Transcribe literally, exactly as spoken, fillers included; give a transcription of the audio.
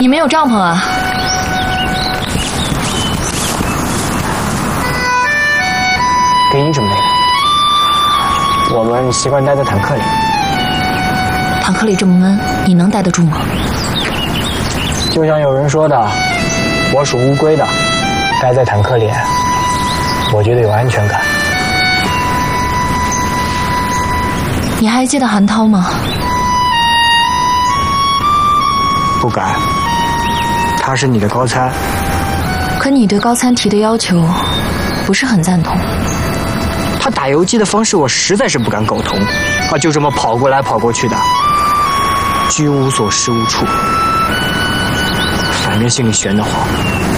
你没有帐篷啊？ 给你准备的。我们习惯待在坦克里。 坦克里这么闷，你能待得住吗？ 就像有人说的，我属乌龟的，待在坦克里，我觉得有安全感。 你还记得韩涛吗？ 不敢，他是你的高参。 可你对高参提的要求不是很赞同。 他打游击的方式我实在是不敢苟同，啊，就这么跑过来跑过去的，居无所，失无处，反正心里悬得慌。